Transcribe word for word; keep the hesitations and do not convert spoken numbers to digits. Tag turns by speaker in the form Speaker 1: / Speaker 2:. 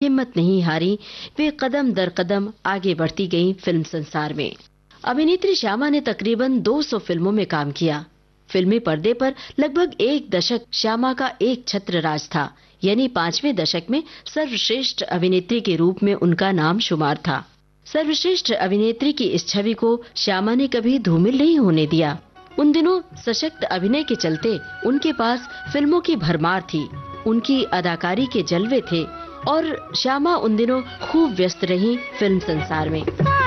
Speaker 1: हिम्मत नहीं हारी, वे कदम दर कदम आगे बढ़ती गईं फिल्म संसार में। अभिनेत्री श्यामा ने तकरीबन दो सौ फिल्मों में काम किया। फिल्मी पर्दे पर लगभग एक दशक श्यामा का एक छत्र राज था, यानी पांचवें दशक में सर्वश्रेष्ठ अभिनेत्री के रूप में उनका नाम शुमार था। सर्वश्रेष्ठ अभिनेत्री की इस छवि को श्यामा ने कभी धूमिल नहीं होने दिया। उन दिनों सशक्त अभिनय के चलते उनके पास फिल्मों की भरमार थी, उनकी अदाकारी के जलवे थे और श्यामा उन दिनों खूब व्यस्त रहीं फिल्म संसार में।